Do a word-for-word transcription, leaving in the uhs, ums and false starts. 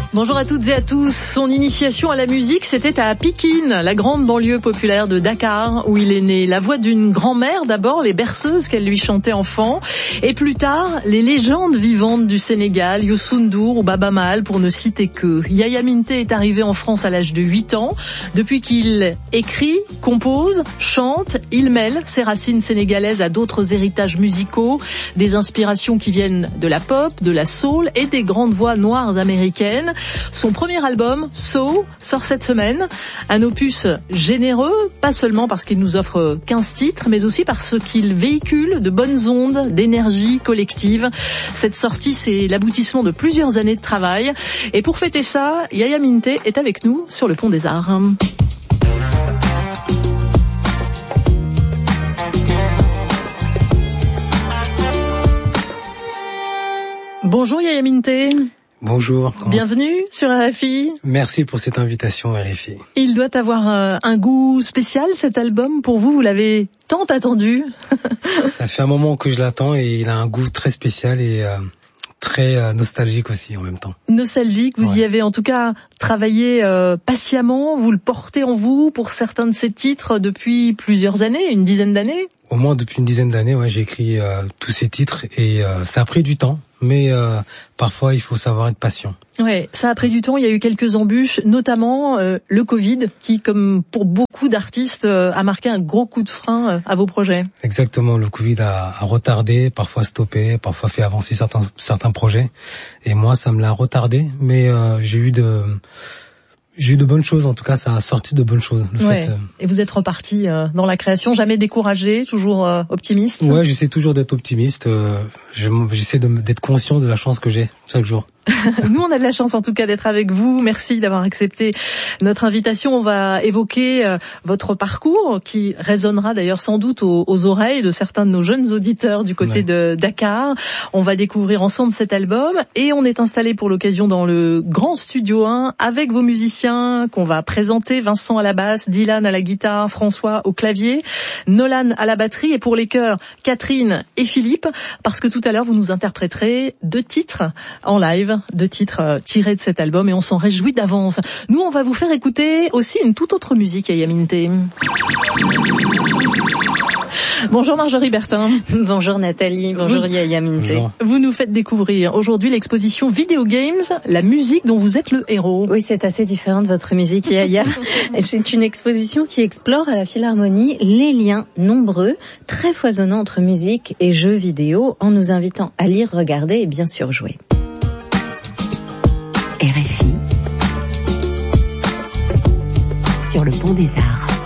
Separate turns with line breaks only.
Bonjour à toutes et à tous. Son initiation à la musique, c'était à Pikine, la grande banlieue populaire de Dakar, où il est né. La voix d'une grand-mère d'abord, les berceuses qu'elle lui chantait enfant, et plus tard, les légendes vivantes du Sénégal, Youssou N'Dour ou Baba Maal, pour ne citer que. Yaya Minte est arrivé en France à l'âge de huit ans. Depuis qu'il écrit, compose, chante, il mêle ses racines sénégalaises à d'autres héritages musicaux, des inspirations qui viennent de la pop, de la soul et des grandes voix noires américaines. Son premier album, So, sort cette semaine. Un opus généreux, pas seulement parce qu'il nous offre quinze titres, mais aussi parce qu'il véhicule de bonnes ondes d'énergie collective. Cette sortie, c'est l'aboutissement de plusieurs années de travail. Et pour fêter ça, Yaya Minte est avec nous sur le Pont des Arts. Bonjour Yaya Minte.
Bonjour.
Bienvenue sur R F I.
Merci pour cette invitation R F I.
Il doit avoir euh, un goût spécial cet album pour vous, vous l'avez tant attendu.
Ça fait un moment que je l'attends et il a un goût très spécial et euh, très euh, nostalgique aussi en même temps.
Nostalgique, vous ouais. y avez en tout cas travaillé euh, patiemment, vous le portez en vous pour certains de ces titres depuis plusieurs années, une dizaine d'années.
Au moins depuis une dizaine d'années, ouais, j'ai écrit euh, tous ces titres et euh, ça a pris du temps. Mais euh, parfois, il faut savoir être patient.
Ouais, ça a pris du temps. Il y a eu quelques embûches, notamment euh, le Covid, qui, comme pour beaucoup d'artistes, euh, a marqué un gros coup de frein euh, à vos projets.
Exactement, le Covid a, a retardé, parfois stoppé, parfois fait avancer certains certains projets. Et moi, ça me l'a retardé, mais euh, j'ai eu de J'ai eu de bonnes choses, en tout cas, ça a sorti de bonnes choses. Le
ouais.
fait, euh...
Et vous êtes reparti euh, dans la création, jamais découragé, toujours euh, optimiste.
Ouais, j'essaie toujours d'être optimiste. Euh, je, j'essaie de, d'être conscient de la chance que j'ai chaque jour.
Nous, on a de la chance en tout cas d'être avec vous. Merci d'avoir accepté notre invitation. On va évoquer euh, votre parcours qui résonnera d'ailleurs sans doute aux, aux oreilles de certains de nos jeunes auditeurs du côté ouais. de Dakar. On va découvrir ensemble cet album et on est installé pour l'occasion dans le grand studio un avec vos musiciens qu'on va présenter. Vincent à la basse, Dylan à la guitare, François au clavier, Nolan à la batterie et pour les chœurs, Catherine et Philippe, parce que tout à l'heure vous nous interpréterez deux titres en live. Deux titres euh, tirés de cet album et on s'en réjouit d'avance. Nous, on va vous faire écouter aussi une toute autre musique, Yaya Minte. Bonjour Marjorie Bertin.
Bonjour Nathalie, bonjour vous, Yaya Minte. Bonjour.
Vous nous faites découvrir aujourd'hui l'exposition Video Games, la musique dont vous êtes le héros.
Oui, c'est assez différent de votre musique, Yaya. C'est une exposition qui explore à la Philharmonie les liens nombreux, très foisonnants entre musique et jeux vidéo, en nous invitant à lire, regarder et bien sûr jouer.
R F I sur le Pont des Arts.